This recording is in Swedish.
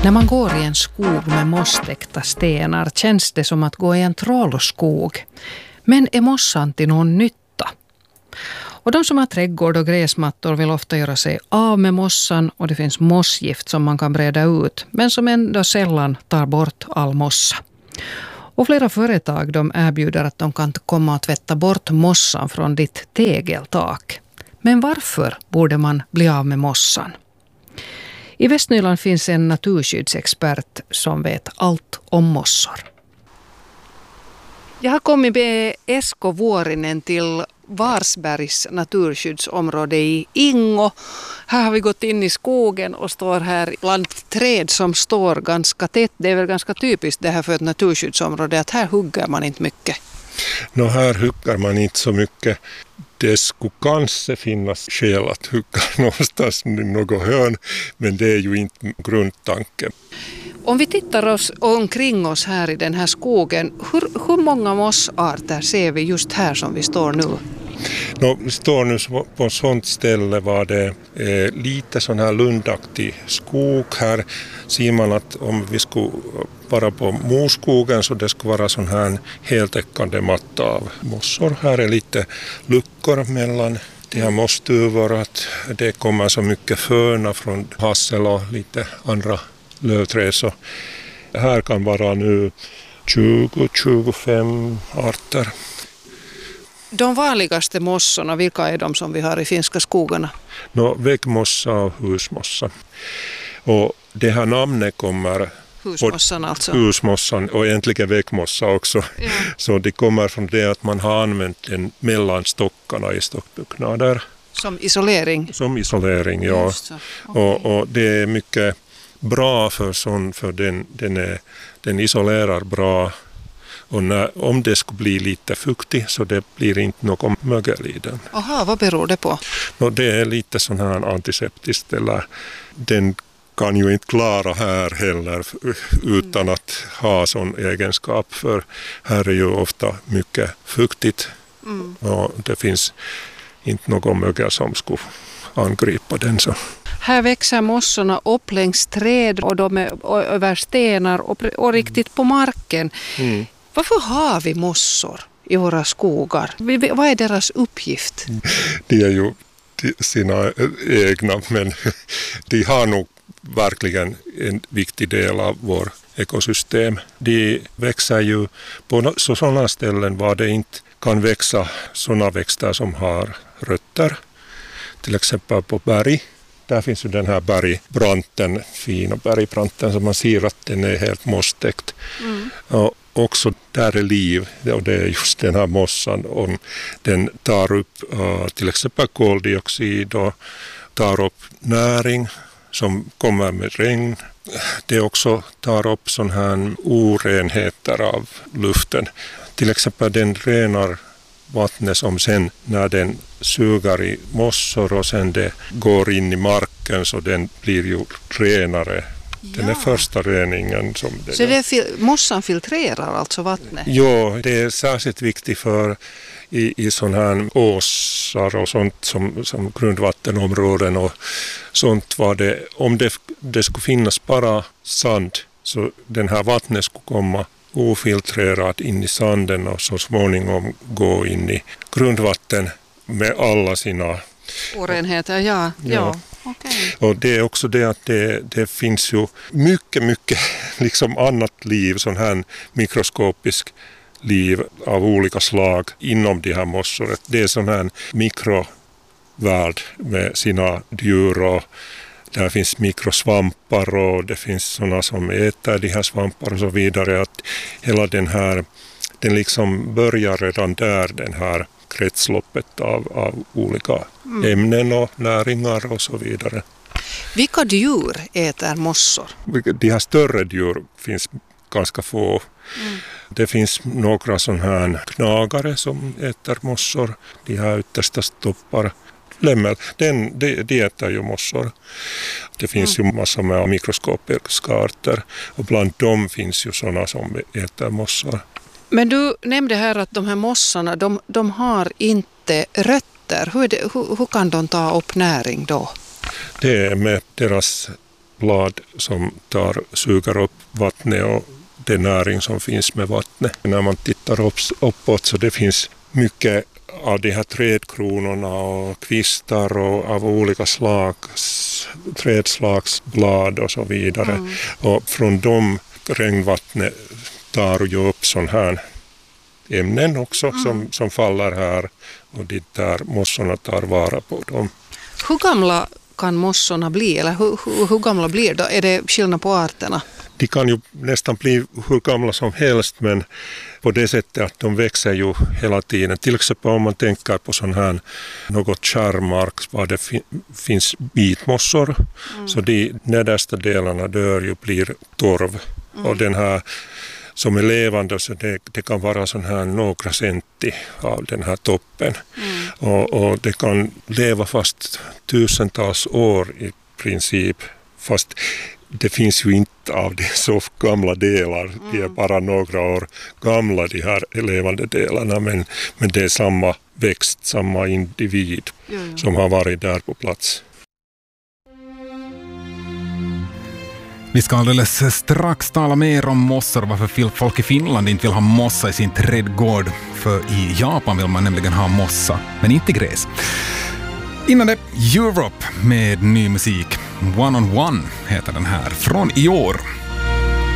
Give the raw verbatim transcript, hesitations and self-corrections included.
När man går i en skog med mosstäckta stenar känns det som att gå i en trollskog. Men är mossan till någon nytta? Och de som har trädgård och gräsmattor vill ofta göra sig av med mossan, och det finns mossgift som man kan breda ut men som ändå sällan tar bort all mossa. Och flera företag de erbjuder att de kan komma att tvätta bort mossan från ditt tegeltak. Men varför borde man bli av med mossan? I Västnyland finns en naturskyddsexpert som vet allt om mossor. Jag har kommit med Esko Vuorinen till Varsbergs naturskyddsområde i Ingo. Här har vi gått in i skogen och står här bland träd som står ganska tätt. Det är väl ganska typiskt det här för ett naturskyddsområde att här hugger man inte mycket. Nå, här hugger man inte så mycket. Det skulle kanske finnas skäl att hugga någonstans i något hörn, men det är ju inte grundtanken. Om vi tittar oss omkring oss här i den här skogen, hur, hur många mossarter ser vi just här som vi står nu? Nå, vi står nu på ett sånt ställe var det eh, lite sån här lundaktig skog. Här ser man att om vi skulle vara på moskogen så det skulle vara sån här heltäckande matta av mossor. Här är lite luckor mellan de här mosstuvor, att det kommer så mycket föna från hassel och lite andra lövträd. Så här kan vara nu tjugo till tjugofem arter. De vanligaste mossorna, vilka är de som vi har i finska skogarna? Nå, väggmossa och husmossa. Och det här namnet kommer... Husmossan alltså? Husmossan och egentligen väggmossa också. Ja. Så det kommer från det att man har använt den mellan stockarna i stockbyggnader. Som isolering? Som isolering, ja. Okay. Och, och det är mycket bra för sån, för den, den, är, den isolerar bra. Och när, om det skulle bli lite fuktigt så det blir inte någon mögel i den. Aha, vad beror det på? No, det är lite sån här antiseptiskt, eller den kan ju inte klara här heller utan mm. att ha sån egenskap, för här är ju ofta mycket fuktigt mm. och det finns inte någon mögel som skulle angripa den. Så. Här växer mossorna upp längs träd och de är över stenar och, och riktigt på marken. Mm. Varför har vi mossor i våra skogar? Vad är deras uppgift? De är ju sina egna, men de har nog verkligen en viktig del av vår ekosystem. De växer ju på sådana ställen var det inte kan växa sådana växter som har rötter. Till exempel på berg. Där finns ju den här bergbranten, fina bergbranten som man ser att den är helt mosstäckt. Mm. Och också där är liv, och det är just den här mossan. Om den tar upp uh, till exempel koldioxid och tar upp näring som kommer med regn. Det också tar upp sån här orenheter av luften. Till exempel den renar vattnet som sen när den suger i mossor och sen det går in i marken så den blir ju renare. Ja. Den är första reningen. Som det så det fil- mossan filtrerar alltså vattnet? Ja, det är särskilt viktigt för i, i sådana här åsar och sånt som, som grundvattenområden och sånt var det. Om det, det skulle finnas bara sand så den här vattnet skulle komma ofiltrerat in i sanden och så småningom gå in i grundvatten med alla sina orenheter. Ja, ja. ja. Okay. Och det är också det att det, det finns ju mycket, mycket liksom annat liv, sån här mikroskopisk liv av olika slag inom de här mossor. Det är sån här mikrovärld med sina djur och där finns mikrosvampar och det finns sådana som äter de här svampar och så vidare. Att hela den här, den liksom börjar redan där, den här kretsloppet av, av olika mm. ämnen och näringar och så vidare. Vilka djur äter mossor? De här större djur finns ganska få. Mm. Det finns några sådana här knagare som äter mossor. De här yttersta stoppar. Lämmel, den, de, de äter ju mossor. Det finns mm. ju massor med mikroskopiska arter och bland dem finns ju sådana som äter mossor. Men du nämnde här att de här mossarna, de, de har inte rötter. Hur, är det, hur, hur kan de ta upp näring då? Det är med deras blad som tar, suger upp vattnet och det näring som finns med vattnet. När man tittar upp, uppåt så det finns mycket av de här trädkronorna och kvistar och av olika slags trädslagsblad och så vidare. Mm. Och från dem regnvattnet tar ju upp sån här ämnen också mm. som, som faller här och de där mossorna tar vara på dem. Hur gamla kan mossorna bli eller hur, hur, hur gamla blir de? Är det skillnad på arterna? De kan ju nästan bli hur gamla som helst men på det sättet att de växer ju hela tiden. Till exempel om man tänker på sån här något kärrmark var det fin- finns bitmossor mm. så de nedersta delarna dör ju blir torv mm. och den här som är levande så det, det kan vara sån här några centi av den här toppen mm. och, och det kan leva fast tusentals år i princip fast det finns ju inte av de så gamla delar, mm. de är bara några år gamla de här levande delarna men, men det är samma växt, samma individ jo, jo. som har varit där på plats. Vi ska alldeles strax tala mer om mossor, varför folk i Finland inte vill ha mossa i sin trädgård. För i Japan vill man nämligen ha mossa, men inte gräs. Innan det, Europe med ny musik. One on One heter den här, från i år.